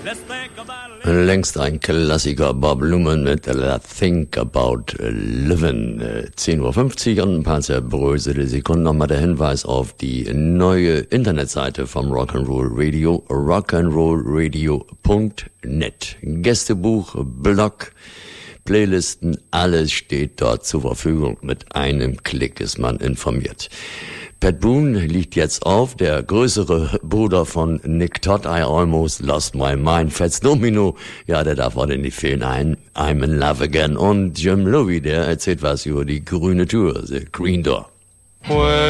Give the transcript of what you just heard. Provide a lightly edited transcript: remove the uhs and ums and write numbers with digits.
Längst ein Klassiker, Bob Luman mit Let's Think About Living. 10:50 Uhr und ein paar zerbröselte Sekunden. Nochmal der Hinweis auf die neue Internetseite vom Rock'n'Roll Radio, rock'n'rollradio.net. Gästebuch, Blog, Playlisten, alles steht dort zur Verfügung. Mit einem Klick ist man informiert. Pat Boone liegt jetzt auf, der größere Bruder von Nick Todd, I Almost Lost My Mind. Fats Domino, ja, der darf heute nicht fehlen, I'm in Love Again. Und Jim Louie, der erzählt was über die grüne Tür, The Green Door.